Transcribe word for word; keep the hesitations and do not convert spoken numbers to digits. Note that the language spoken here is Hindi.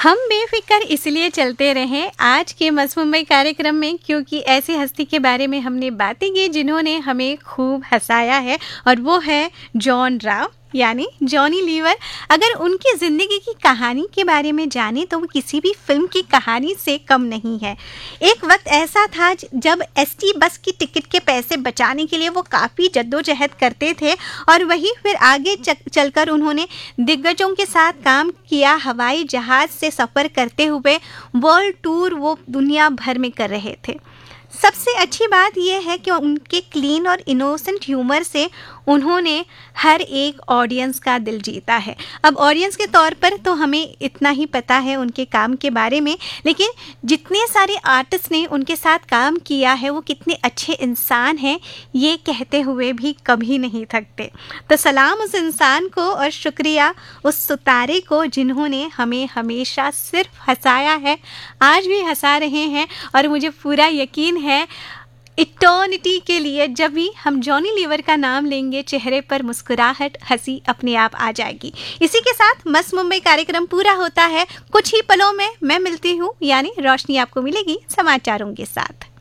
हम बेफिक्र इसलिए चलते रहे आज के मस्त मुंबई कार्यक्रम में क्योंकि ऐसी हस्ती के बारे में हमने बातें की जिन्होंने हमें खूब हंसाया है और वो है जॉन राव यानी जॉनी लीवर। अगर उनकी ज़िंदगी की कहानी के बारे में जाने तो वो किसी भी फिल्म की कहानी से कम नहीं है। एक वक्त ऐसा था जब एसटी बस की टिकट के पैसे बचाने के लिए वो काफ़ी जद्दोजहद करते थे और वही फिर आगे चलकर उन्होंने दिग्गजों के साथ काम किया। हवाई जहाज़ से सफ़र करते हुए वर्ल्ड टूर वो दुनिया भर में कर रहे थे। सबसे अच्छी बात यह है कि उनके क्लीन और इनोसेंट ह्यूमर से उन्होंने हर एक ऑडियंस का दिल जीता है। अब ऑडियंस के तौर पर तो हमें इतना ही पता है उनके काम के बारे में, लेकिन जितने सारे आर्टिस्ट ने उनके साथ काम किया है वो कितने अच्छे इंसान हैं ये कहते हुए भी कभी नहीं थकते। तो सलाम उस इंसान को और शुक्रिया उस सितारे को जिन्होंने हमें हमेशा सिर्फ हंसाया है, आज भी हंसा रहे हैं और मुझे पूरा यकीन है इटर्निटी के लिए जब भी हम जॉनी लीवर का नाम लेंगे चेहरे पर मुस्कुराहट हंसी अपने आप आ जाएगी। इसी के साथ मस्त मुंबई कार्यक्रम पूरा होता है। कुछ ही पलों में मैं मिलती हूँ यानी रोशनी आपको मिलेगी समाचारों के साथ।